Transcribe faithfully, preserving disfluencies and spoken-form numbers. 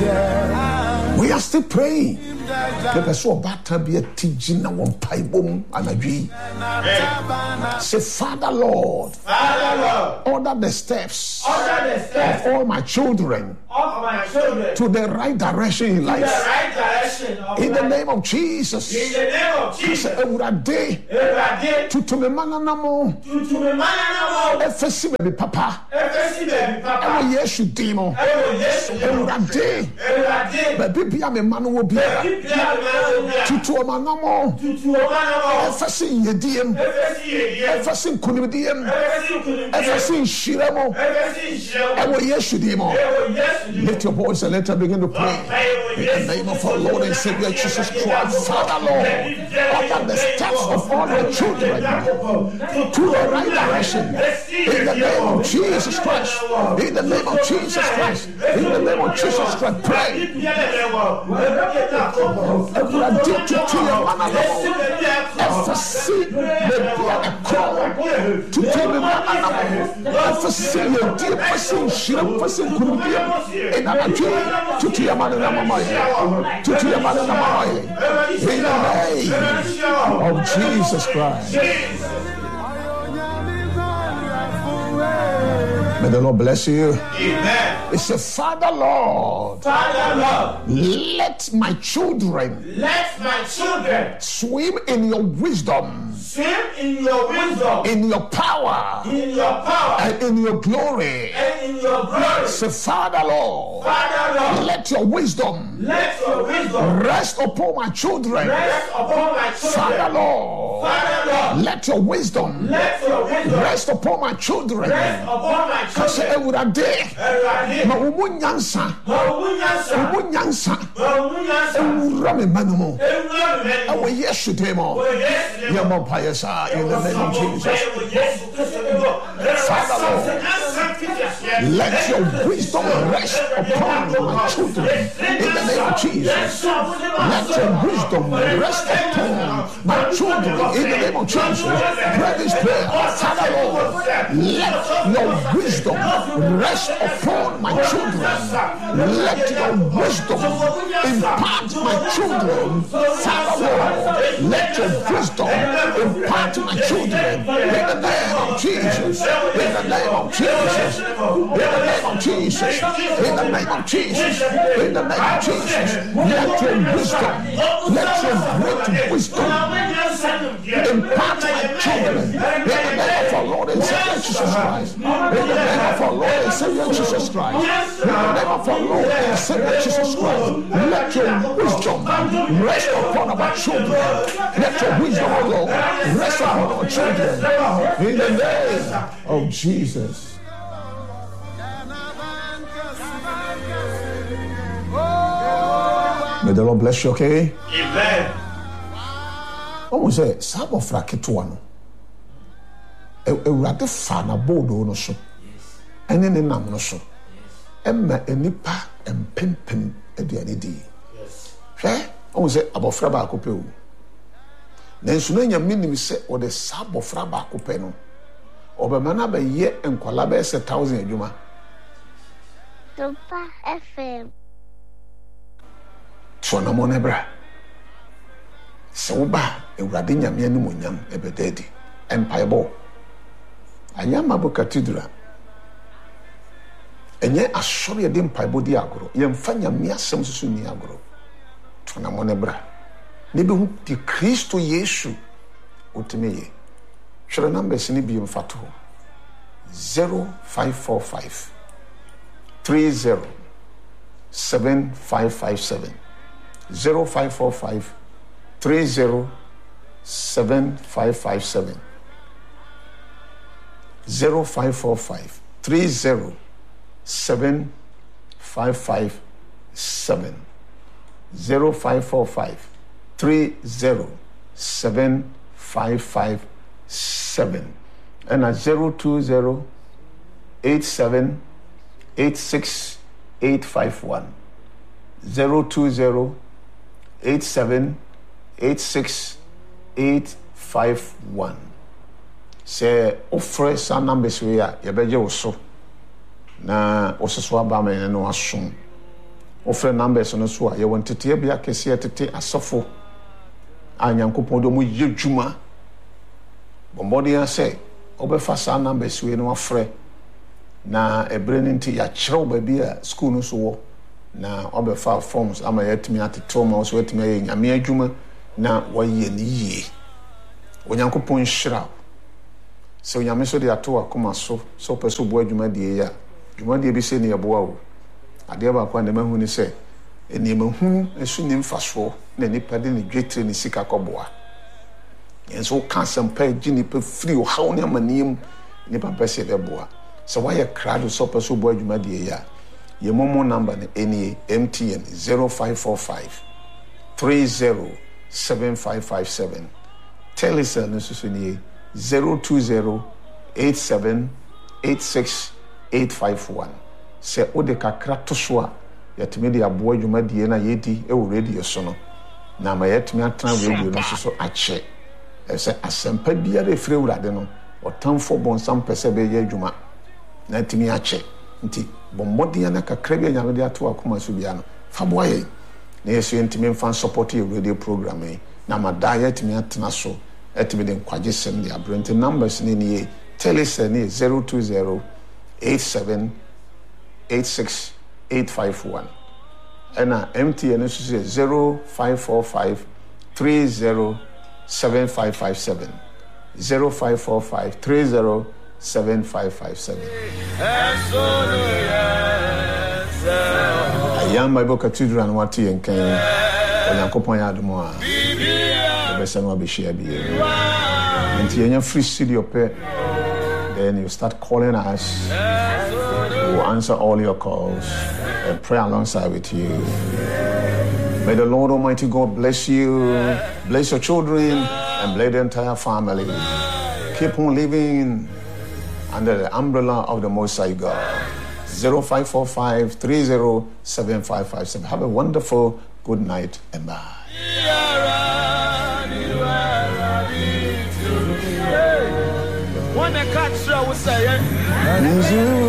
We are still praying. Say, Father Lord, Father Lord, order the steps, order the steps of all my children, of my children to the right direction in life. To the right direction of in life. the name of Jesus. In the name of Jesus. Ewurade, Ewurade, tutu me mananamo, tutu me mananamo, efesi baby papa, efesi baby papa, ewo Yesu dimo, ewo Yesu dimo, Ewurade, Ewurade, baby bia me manu wo bia, baby bia me manu wo bia, tutu o manamo, tutu o manamo, efesi yediem, efesi yediem, efesi nkunimdiem, efesi nkunimdiem, efesi nshiremo, efesi nshiremo, ewo Yesu dimo. Lift your voice and let us begin to pray. In the name of our Lord and Savior Jesus Christ, Father Lord, order the steps of all your children to the right direction. In the name of Jesus Christ. In the name of Jesus Christ. In the name of Jesus Christ. Pray. In the name of Jesus Christ. May the Lord bless you. Amen. It's a Father Lord. Father Lord, let my children, let my children swim in your wisdom, swim in your wisdom, in your power, in your power, and in your glory. and in your glory. Say, Father Lord, Father Lord, let your wisdom, let your wisdom rest upon my children. rest upon my children. Father Lord, Father Lord, let your wisdom, let your wisdom rest upon my children. rest upon my Kasi children. Ewurade, Ewurade, ma wo mu nyansa, ma wo nyansa, wo mu nyansa, ma wo nyansa, ewura me manu mu. ewura me manu. Ewo Yesu din mu. Ewo Yesu din mu. Ye mo mpaye sa in the name of Jesus. Father Lord, let your wisdom rest upon my children in the name of Jesus. Let your wisdom rest upon my children in the name of Jesus. Pray this prayer. Father Lord, let your wisdom rest upon my children. Let your wisdom impart my children. Father Lord, let your wisdom impart my children in the name of Jesus. In the name of Jesus. In the name of Jesus. In the name of Jesus. In the name of Jesus. Let your wisdom, let your great wisdom impart my children in the name of our Lord and Savior Jesus Christ. In the name of our Lord and Savior Jesus Christ. In the name of our Lord and Savior Jesus Christ. Let your wisdom rest upon our children. Let your wisdom, O Lord, rest upon our children. In the name of Jesus. May the Lord bless you, okay? Amen. Almost say, some of Rakituano. Ewurade fa na board no so. Ene ne nam no so. Emma enipa empempem aduane di. Yes. Hwɛ, almost say abofra ba akope o. Na nsu na nyame nim sɛ o de sa abofra ba akope no. Obema na ba ye enkwala ba one thousand adwuma. Super F M. Sona mo nebra. Sɛ wo ba Ewurade nyame anim onyam ebedadi. Empire Ayama bo cathedral. Enye asori ede mpaibo di agoro. Yemfa nyame asem susu ni agoro. Tona mo nebra. Ne be hu di Kristo Yesu utimeye. Hwere numbers ni bi mfato. zero five four five three zero seven five five seven zero five four five three zero seven five five seven zero five four five three zero seven five five seven zero five four five three zero seven five five seven and at zero two zero eight seven eight six eight five one zero two zero eight seven eight six eight five one. Say offer some numbers we are yabeje oso na oseso aba me no asom offer numbers no so a ye won tete bia kese tete asofo anyankopon do mu yedwuma bombodi ya say obefa sa numbers we no afre na ebre nti ya kyerɛw ba bia school no so wo na obefa forms ama yetimi atetro ma so yetimi ye nyame adwuma na waye ni yie onyankopon hyira so nyame so de ato akoma so so peso bo adwuma die ya adwuma die bi se ne yeboa wo ade ba kwa ne mahu ni se eni mahu esu ni mfaso na nipa de ne dwetre ne sika kɔboa enso kansam pa gini pa free o hawo ne amanim nipa pese de boa so why crowd so peso bo adwuma die ya ye momo number ne eni M T N zero five four five three zero seven five five seven Telecel no so ni zero two zero eight seven eight six eight five one se ode kakra to so a yetime de aboa adwuma die na yedi e wo radio so no na ma yetime atran radio no so so ache e se asempa biare frɛ wurade no otamfo bonsam pese be ye adwuma na timi ache nti bommɔden na kakra bi anyame de ato akoma so bia no fa boa ye na yeso ntimi mfa support your radio program e na ma da yetime atena so etime de nkwaje sem de abrante numbers ni ni Telecel ni zero two zero eight seven eight six eight five one and M T N is zero five four five three zero seven five five seven zero five four five three zero seven five five seven. Ayam Bible Cathedral and what you can Yankopon Yadumoa. The best one will be shared here. And you free studio pay. Then you start calling us. We'll answer all your calls and pray alongside with you. May the Lord Almighty God bless you, bless your children, and bless the entire family. Keep on living under the umbrella of the Most High God. zero five four five three zero seven five five seven. Have a wonderful good night and bye. One that catch you, I would say,